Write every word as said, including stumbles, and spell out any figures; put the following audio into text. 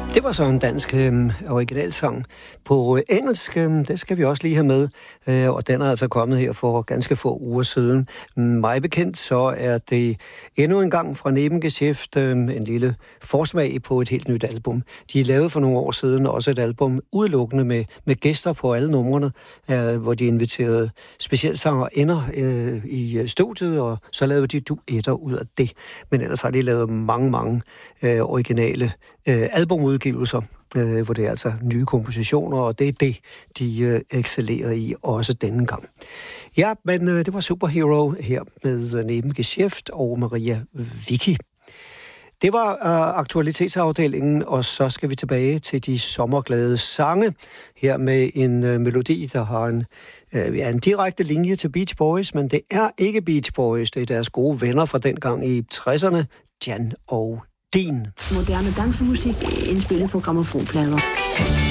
Det var så en dansk øh, originalsang. På øh, engelsk, øh, det skal vi også lige have med, øh, og den er altså kommet her for ganske få uger siden. Mig bekendt, så er det endnu en gang fra Nebengeschäft øh, en lille forsmag på et helt nyt album. De lavede for nogle år siden også et album udelukkende med, med gæster på alle numrene, øh, hvor de inviterede specielt sanger ender øh, i studiet, og så lavede de duetter ud af det. Men ellers har de lavet mange, mange øh, originale øh, albumudgivelser, øh, hvor det er altså nye kompositioner, og det er det, de øh, excellerer i også denne gang. Ja, men øh, det var Superhero her med Nebengeschäft og Maria Wicki. Det var øh, aktualitetsafdelingen, og så skal vi tilbage til de sommerglade sange, her med en øh, melodi, der har en, øh, ja, en direkte linje til Beach Boys, men det er ikke Beach Boys, det er deres gode venner fra dengang i tresserne, Jan og Dean. Moderne dansemusik indspillet på grammofonplader.